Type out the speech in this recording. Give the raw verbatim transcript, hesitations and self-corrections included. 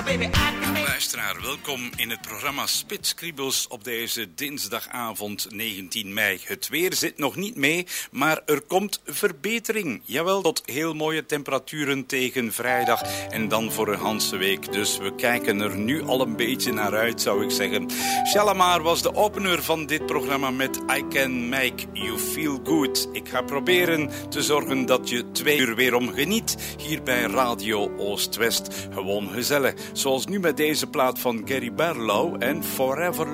Luisteraar, welkom in het programma Spitskriebels op deze dinsdagavond negentien mei. Het weer zit nog niet mee, maar er komt verbetering. Jawel, tot heel mooie temperaturen tegen vrijdag en dan voor een ganse week. Dus we kijken er nu al een beetje naar uit, zou ik zeggen. Shalamar was de opener van dit programma met I Can Make You Feel Good. Ik ga proberen te zorgen dat je twee uur weerom geniet hier bij Radio Oost-West. Gewoon gezellig, zoals nu met deze plaat van Gary Barlow en Forever